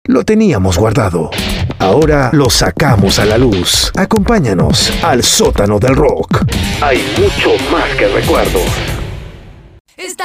Lo teníamos guardado. Ahora lo sacamos a la luz. Acompáñanos al sótano del rock. Hay mucho más que recuerdos.